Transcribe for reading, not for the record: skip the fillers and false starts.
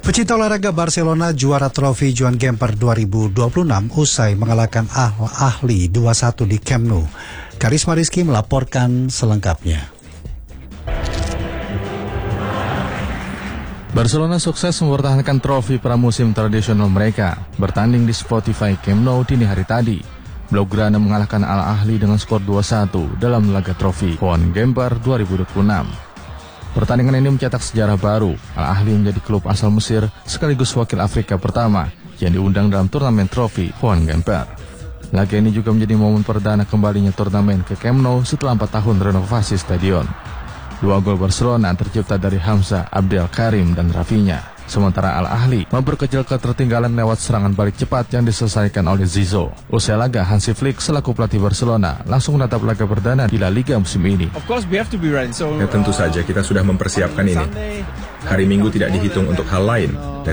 Pecinta olahraga Barcelona juara trofi Joan Gamper 2026 usai mengalahkan Al-Ahli 2-1 di Camp Nou. Karisma Rizky melaporkan selengkapnya. Barcelona sukses mempertahankan trofi pramusim tradisional mereka bertanding di Spotify Camp Nou dini hari tadi. Blaugrana mengalahkan Al-Ahli dengan skor 2-1 dalam laga trofi Joan Gamper 2026. Pertandingan ini mencetak sejarah baru. Al-Ahli menjadi klub asal Mesir sekaligus wakil Afrika pertama yang diundang dalam turnamen trofi Joan Gamper. Laga ini juga menjadi momen perdana kembalinya turnamen ke Camp Nou setelah 4 tahun renovasi stadion. 2 gol Barcelona tercipta dari Hamza, Abdel Karim, dan Rafinha. Sementara Al-Ahli memperkecil ketertinggalan lewat serangan balik cepat yang diselesaikan oleh Zizou. Usai laga, Hansi Flick selaku pelatih Barcelona langsung menatap laga perdana di La Liga musim ini. Ya, tentu saja kita sudah mempersiapkan ini. Hari Minggu tidak dihitung untuk hal lain.